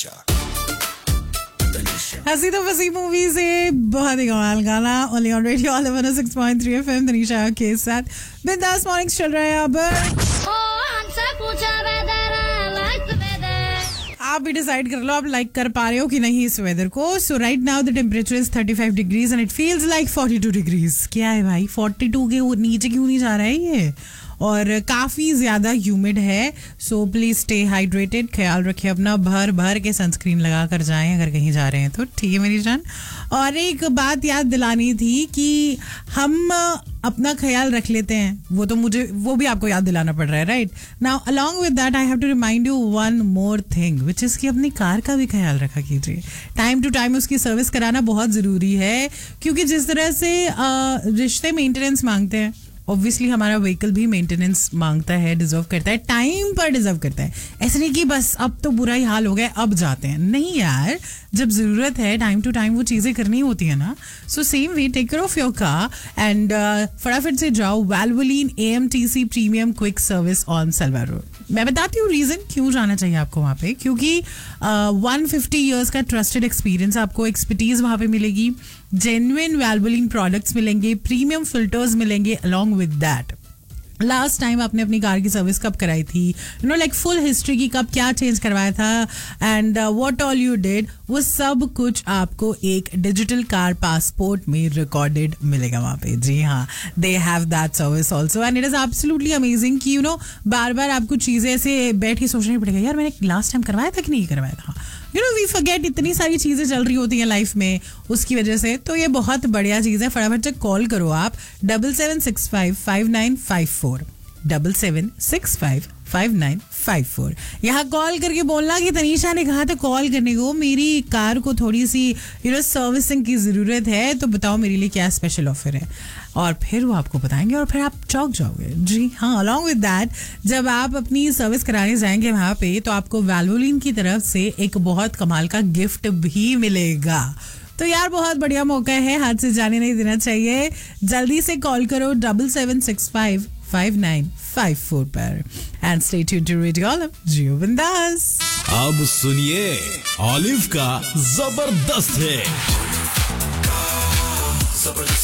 हंसी तो फसी मूवी से बहुत ही कमाल गाना only on radio 106.3 FM Tanisha के साथ बिंदास मॉर्निंग्स चल रहा है। अब आप भी डिसाइड कर लो आप लाइक कर पा रहे हो कि नहीं इस वेदर को। सो right now the temperature is 35 degrees and it feels like 42 degrees. क्या है भाई, 42 के नीचे क्यों नहीं जा रहा है ये, और काफ़ी ज़्यादा ह्यूमिड है। सो प्लीज़ स्टे हाइड्रेटेड, ख्याल रखिए अपना, भर के सनस्क्रीन लगा कर जाएं अगर कहीं जा रहे हैं तो, ठीक है मेरी जान। और एक बात याद दिलानी थी कि हम अपना ख्याल रख लेते हैं, वो तो मुझे वो भी आपको याद दिलाना पड़ रहा है, right now. Along with that I have to remind you one more thing which is कि अपनी कार का भी ख्याल रखा कीजिए। टाइम टू टाइम उसकी सर्विस कराना बहुत ज़रूरी है, क्योंकि जिस तरह से रिश्ते मेंटेनेंस मांगते हैं, ऑब्वियसली हमारा व्हीकल भी मेंटेनेंस मांगता है, डिजर्व करता है, टाइम पर डिजर्व करता है। ऐसे नहीं कि बस अब तो बुरा ही हाल हो गया अब जाते हैं, नहीं यार, जब जरूरत है टाइम टू टाइम वो चीजें करनी होती है ना। So same way take care of your car and फटाफट से जाओ वैल्वोलिन AMTC premium quick service on salwar road. मैं बताती हूँ रीजन क्यों जाना चाहिए आपको वहाँ पे, क्योंकि 150 ईयर्स का ट्रस्टेड एक्सपीरियंस, आपको एक्सपर्टीज वहाँ पे मिलेगी, जेन्युइन वैल्वोलिन प्रोडक्ट्स मिलेंगे, प्रीमियम फिल्टर्स मिलेंगे। Along with that last time आपने अपनी कार की सर्विस कब कराई थी, you know like full history की, कब क्या चेंज करवाया था and what all you did, वो सब कुछ आपको एक डिजिटल कार पासपोर्ट में रिकॉर्डेड मिलेगा वहाँ पे। जी हाँ, they have that service also and it is absolutely amazing कि यू नो बार बार आपको चीज़ें ऐसे बैठ के सोचनी पड़ेगा, यार मैंने लास्ट टाइम करवाया था कि नहीं करवाया था। यू नो वी फॉरगेट, इतनी सारी चीज़ें चल रही होती हैं लाइफ में उसकी वजह से, तो ये बहुत बढ़िया चीज़ है। फटाफट से कॉल करो आप 77655954 77655954। यहाँ कॉल करके बोलना कि तनीषा ने कहा था कॉल करने को, मेरी कार को थोड़ी सी यू नो सर्विसिंग की ज़रूरत है, तो बताओ मेरे लिए क्या स्पेशल ऑफर है, और फिर वो आपको बताएंगे और फिर आप चौंक जाओगे। जी हाँ, अलॉन्ग विद दैट जब आप अपनी सर्विस कराने जाएंगे वहाँ पे, तो आपको वैल्वोलिन की तरफ से एक बहुत कमाल का गिफ्ट भी मिलेगा। तो यार बहुत बढ़िया मौका है, हाथ से जाने नहीं देना चाहिए। जल्दी से कॉल करो 77655954 पर and stay tuned to radio olive, जियो बिंदास। अब सुनिए ऑलिव का जबरदस्त है।